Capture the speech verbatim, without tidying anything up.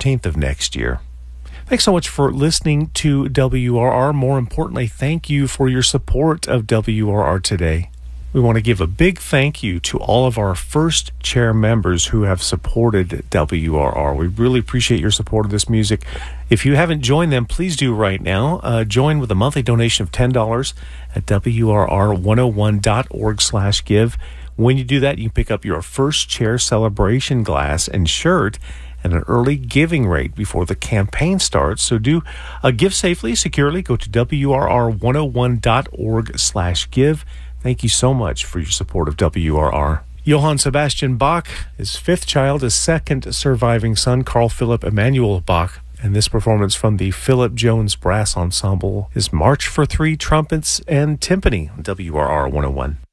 thirteenth of next year. Thanks so much for listening to W R R. More importantly, thank you for your support of W R R today. We want to give a big thank you to all of our first chair members who have supported W R R. We really appreciate your support of this music. If you haven't joined them, please do right now. Uh, join with a monthly donation of ten dollars at W R R one oh one dot org slash give. When you do that, you can pick up your first chair celebration glass and shirt at an early giving rate before the campaign starts. So do uh, give safely, securely. Go to W R R one oh one dot org slash give. Thank you so much for your support of W R R. Johann Sebastian Bach, his fifth child, his second surviving son, Carl Philipp Emanuel Bach. And this performance from the Philip Jones Brass Ensemble is March for Three Trumpets and Timpani, W R R one oh one.